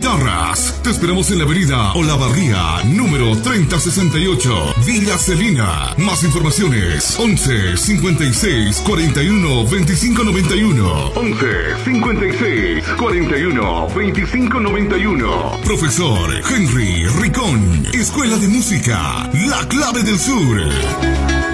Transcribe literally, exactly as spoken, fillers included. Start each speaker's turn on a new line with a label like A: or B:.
A: Guitarras. Te esperamos en la avenida Olavarría, número treinta sesenta y ocho, Villa Celina. Más informaciones: once cincuenta y seis cuarenta y uno veinticinco noventa y uno. once cincuenta y seis cuarenta y uno veinticinco noventa y uno. Profesor Henry Ricón. Escuela de Música La Clave del Sur.